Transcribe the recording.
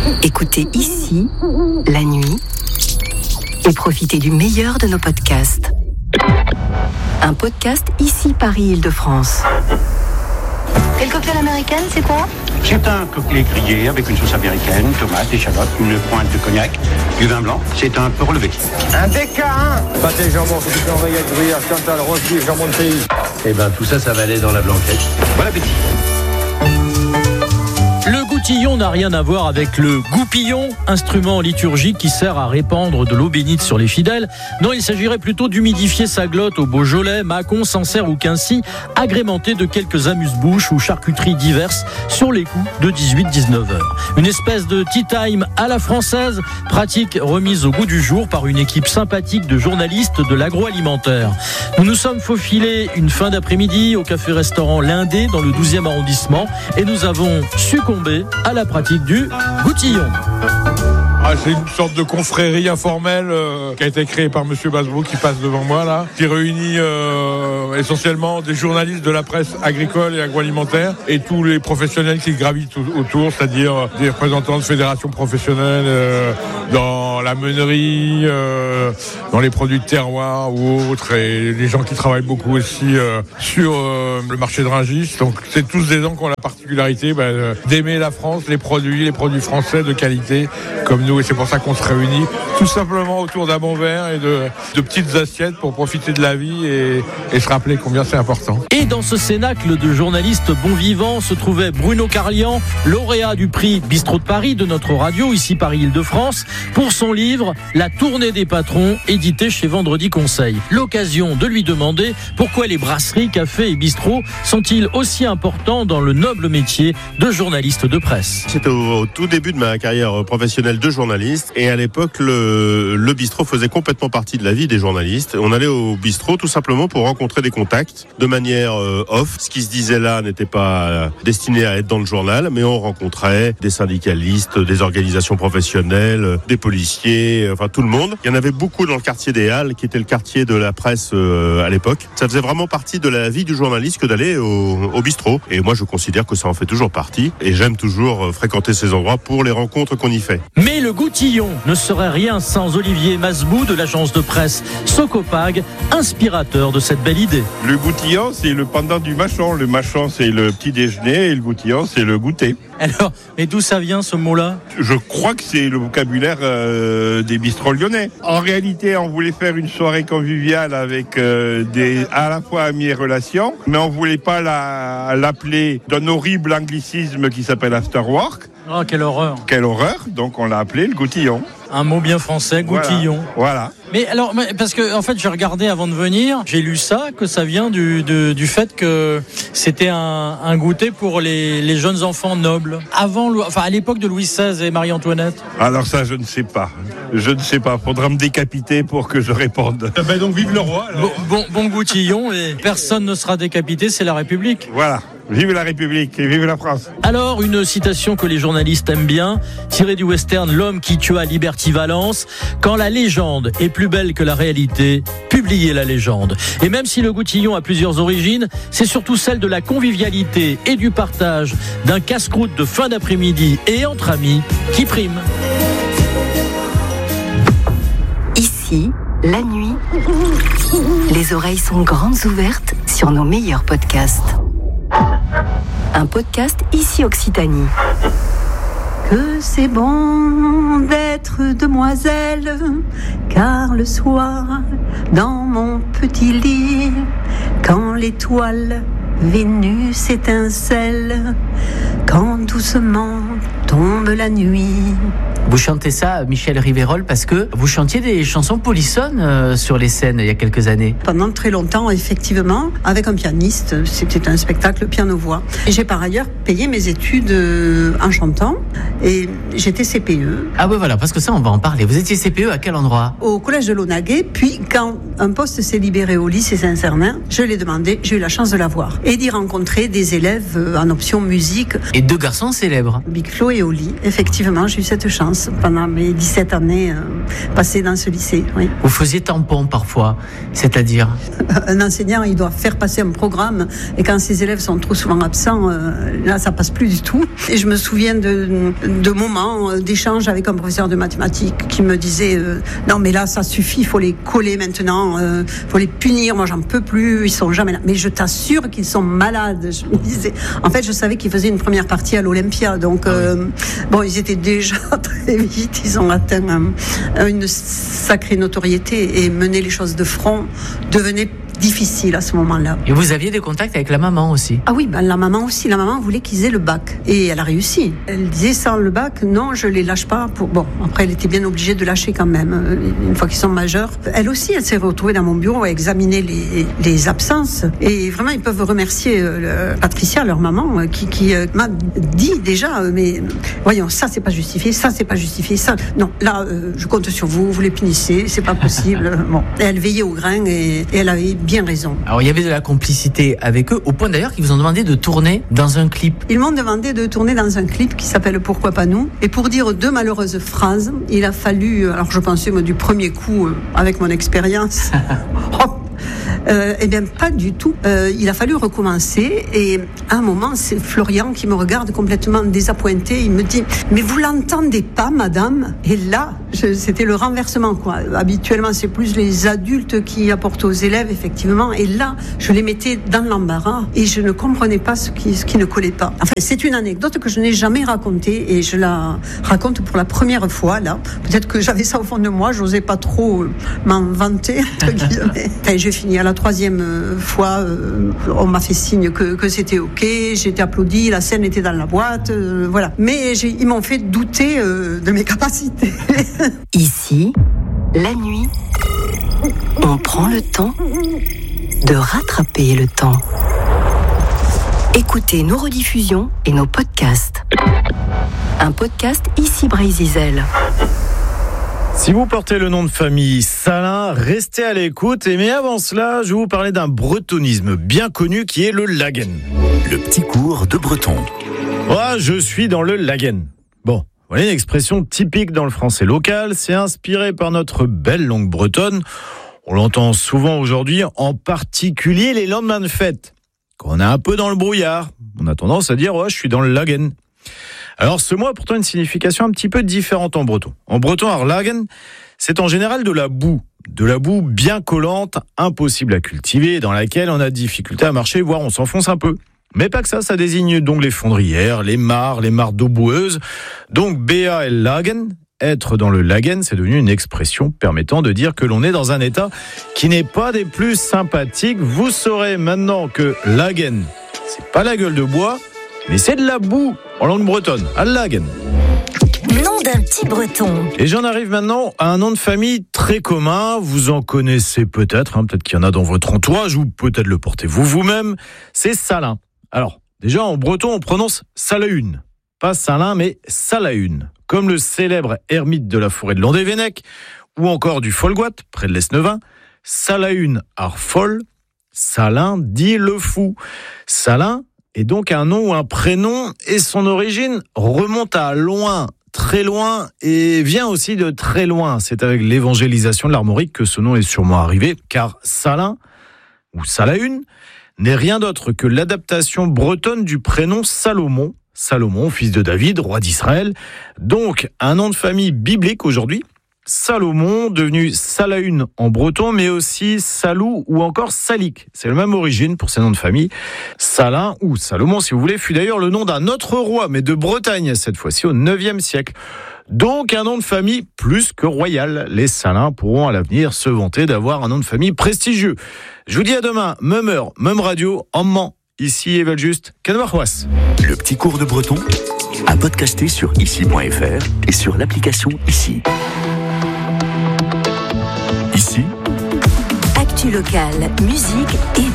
Écoutez ici, la nuit, et profitez du meilleur de nos podcasts. Un podcast ici Paris-Île-de-France. Et le cocktail américaine, c'est quoi? C'est un cocktail grillé avec une sauce américaine, tomates, échalotes, une pointe de cognac, du vin blanc. C'est un peu relevé. Un DK1. Pâté jambon, c'est du oreillette, gruyère, Chantal, rose beef, jambon de pays. Eh ben tout ça, ça va aller dans la blanquette. Bon appétit. Le goutillon n'a rien à voir avec le goupillon, instrument liturgique qui sert à répandre de l'eau bénite sur les fidèles. Non, il s'agirait plutôt d'humidifier sa glotte au Beaujolais, Mâcon, Sancerre ou Quincy, agrémenté de quelques amuse-bouches ou charcuteries diverses sur les coups de 18-19 heures. Une espèce de tea time à la française, pratique remise au goût du jour par une équipe sympathique de journalistes de l'agroalimentaire. Nous nous sommes faufilés une fin d'après-midi au café-restaurant L'Indé dans le 12e arrondissement et nous avons succombé à la pratique du goutillon. C'est une sorte de confrérie informelle qui a été créée par Monsieur Basbro qui passe devant moi là, qui réunit essentiellement des journalistes de la presse agricole et agroalimentaire et tous les professionnels qui gravitent autour, c'est-à-dire des représentants de fédérations professionnelles dans la meunerie, dans les produits de terroir ou autres, et les gens qui travaillent beaucoup aussi sur le marché de Rungis. Donc c'est tous des gens qui ont la particularité d'aimer la France, les produits français de qualité comme nous. Et c'est pour ça qu'on se réunit tout simplement autour d'un bon verre et de petites assiettes pour profiter de la vie et se rappeler combien c'est important. Et dans ce cénacle de journalistes bons vivants se trouvait Bruno Carlian, lauréat du prix Bistrot de Paris de notre radio, ici Paris-Île-de-France, pour son livre La tournée des patrons, édité chez Vendredi Conseil. L'occasion de lui demander pourquoi les brasseries, cafés et bistrots sont-ils aussi importants dans le noble métier de journaliste de presse. C'était au tout début de ma carrière professionnelle de journaliste, et à l'époque le bistrot faisait complètement partie de la vie des journalistes. On allait au bistrot tout simplement pour rencontrer des contacts de manière off. Ce qui se disait là n'était pas destiné à être dans le journal, mais on rencontrait des syndicalistes, des organisations professionnelles, des policiers, enfin tout le monde. Il y en avait beaucoup dans le quartier des Halles, qui était le quartier de la presse à l'époque. Ça faisait vraiment partie de la vie du journaliste que d'aller au bistrot, et moi je considère que ça en fait toujours partie, et j'aime toujours fréquenter ces endroits pour les rencontres qu'on y fait. Mais le goutillon ne serait rien sans Olivier Masbou de l'agence de presse Socopag, inspirateur de cette belle idée. Le goutillon, c'est le pendant du mâchon. Le mâchon, c'est le petit déjeuner, et le goutillon, c'est le goûter. Alors, mais d'où ça vient ce mot-là ? Je crois que c'est le vocabulaire des bistrots lyonnais. En réalité, on voulait faire une soirée conviviale avec à la fois amis et relations, mais on voulait pas l'appeler d'un horrible anglicisme qui s'appelle after work. Oh, quelle horreur. Quelle horreur, donc on l'a appelé le goutillon. Un mot bien français, goutillon. Voilà. Mais alors, parce que en fait, j'ai regardé avant de venir, j'ai lu ça, que ça vient du fait que c'était un goûter pour les jeunes enfants nobles. À l'époque de Louis XVI et Marie-Antoinette. Alors ça, je ne sais pas. Faudra me décapiter pour que je réponde. Donc vive le roi. Alors. Bon goutillon, et personne ne sera décapité, c'est la République. Voilà. Vive la République et vive la France. Alors, une citation que les journalistes aiment bien, tirée du western L'homme qui tua Liberty Valance. Quand la légende est plus belle que la réalité, publiez la légende. Et même si le goutillon a plusieurs origines, c'est surtout celle de la convivialité et du partage d'un casse-croûte de fin d'après-midi et entre amis qui prime. Ici, la nuit, les oreilles sont grandes ouvertes sur nos meilleurs podcasts. Un podcast ici Occitanie. Que c'est bon d'être demoiselle, car le soir, dans mon petit lit, quand l'étoile Vénus étincelle, quand doucement tombe la nuit. Vous chantez ça, Michel Riverol, parce que vous chantiez des chansons polissonnes sur les scènes il y a quelques années. Pendant très longtemps, effectivement, avec un pianiste, c'était un spectacle piano-voix. Et j'ai par ailleurs payé mes études en chantant, et j'étais CPE. Ah oui, voilà, parce que ça, on va en parler. Vous étiez CPE à quel endroit ? Au collège de Launaguet, puis quand un poste s'est libéré au lycée Saint-Cernin, je l'ai demandé, j'ai eu la chance de l'avoir. Et d'y rencontrer des élèves en option musique. Et deux garçons célèbres. Big Flo et Oli, effectivement, j'ai eu cette chance. chance pendant mes 17 années passées dans ce lycée. Oui. Vous faisiez tampon parfois, c'est-à-dire? Un enseignant, il doit faire passer un programme et quand ses élèves sont trop souvent absents, là ça passe plus du tout. Et je me souviens de moments d'échange avec un professeur de mathématiques qui me disait non mais là ça suffit, il faut les coller maintenant, faut les punir, moi j'en peux plus, ils sont jamais là. Mais je t'assure qu'ils sont malades. Je me disais, en fait je savais qu'ils faisaient une première partie à l'Olympia, donc bon ils étaient déjà très vite, ils ont atteint une sacrée notoriété et mener les choses de front devenait difficile à ce moment-là. Et vous aviez des contacts avec la maman aussi? Ah oui, la maman aussi. La maman voulait qu'ils aient le bac. Et elle a réussi. Elle disait sans le bac, non, je les lâche pas. Bon, après, elle était bien obligée de lâcher quand même, une fois qu'ils sont majeurs. Elle aussi, elle s'est retrouvée dans mon bureau à examiner les absences. Et vraiment, ils peuvent remercier Patricia, leur maman, qui m'a dit déjà, mais voyons, ça, c'est pas justifié, ça, c'est pas justifié, ça. Non, là, je compte sur vous, vous les punissez, c'est pas possible. Bon. Et elle veillait au grain et elle avait bien raison. Alors il y avait de la complicité avec eux, au point d'ailleurs qu'ils vous ont demandé de tourner dans un clip. Ils m'ont demandé de tourner dans un clip qui s'appelle Pourquoi pas nous. Et pour dire 2 malheureuses phrases, il a fallu, alors je pensais du premier coup, avec mon expérience, eh bien pas du tout. Il a fallu recommencer et à un moment c'est Florian qui me regarde complètement désappointé. Il me dit mais vous l'entendez pas madame? Et là c'était le renversement quoi. Habituellement c'est plus les adultes qui apportent aux élèves effectivement et là je les mettais dans l'embarras et je ne comprenais pas ce qui ne collait pas. Enfin c'est une anecdote que je n'ai jamais racontée et je la raconte pour la première fois là. Peut-être que j'avais ça au fond de moi, j'osais pas trop m'en vanter entre guillemets. Enfin, j'ai fini à la 3e fois, on m'a fait signe que c'était ok, j'ai été applaudi, la scène était dans la boîte, voilà. Mais ils m'ont fait douter de mes capacités. Ici, la nuit, on prend le temps de rattraper le temps. Écoutez nos rediffusions et nos podcasts. Un podcast Ici Brésil. Si vous portez le nom de famille Salin, restez à l'écoute. Mais avant cela, je vais vous parler d'un bretonisme bien connu qui est le Lagen. Le petit cours de breton. Moi, je suis dans le Lagen. Bon, voilà une expression typique dans le français local. C'est inspiré par notre belle langue bretonne. On l'entend souvent aujourd'hui, en particulier les lendemains de fête. Quand on est un peu dans le brouillard, on a tendance à dire « je suis dans le Lagen ». Alors ce mot a pourtant une signification un petit peu différente en breton. En breton, Arlagen, c'est en général de la boue bien collante, impossible à cultiver, dans laquelle on a difficulté à marcher, voire on s'enfonce un peu. Mais pas que ça désigne donc les fondrières, les mares d'eau boueuse. Donc B.A.L. Lagen, être dans le Lagen, c'est devenu une expression permettant de dire que l'on est dans un état qui n'est pas des plus sympathiques. Vous saurez maintenant que Lagen, c'est pas la gueule de bois, mais c'est de la boue en langue bretonne, à Lagen. Nom d'un petit breton. Et j'en arrive maintenant à un nom de famille très commun. Vous en connaissez peut-être, peut-être qu'il y en a dans votre entourage, ou peut-être le portez vous-même. C'est Salin. Alors, déjà en breton, on prononce Salaune. Pas Salin, mais Salaune. Comme le célèbre ermite de la forêt de Landévennec, ou encore du Folgoat, près de l'Esnevin. Salaune ar fol, Salin dit le fou. Salin est donc un nom ou un prénom, et son origine remonte à loin, très loin, et vient aussi de très loin. C'est avec l'évangélisation de l'armorique que ce nom est sûrement arrivé, car Salin, ou Salaune, n'est rien d'autre que l'adaptation bretonne du prénom Salomon. Salomon, fils de David, roi d'Israël. Donc, un nom de famille biblique aujourd'hui. Salomon, devenu Salaune en breton, mais aussi Salou ou encore Salik. C'est la même origine pour ces noms de famille. Salin ou Salomon, si vous voulez, fut d'ailleurs le nom d'un autre roi, mais de Bretagne, cette fois-ci au 9e siècle. Donc un nom de famille plus que royal. Les Salins pourront à l'avenir se vanter d'avoir un nom de famille prestigieux. Je vous dis à demain, même heure, même radio, en Mans. Ici Evel Just, Canvarrois. Le petit cours de breton à podcaster sur ici.fr et sur l'application Ici. Ici, Actu locale, musique et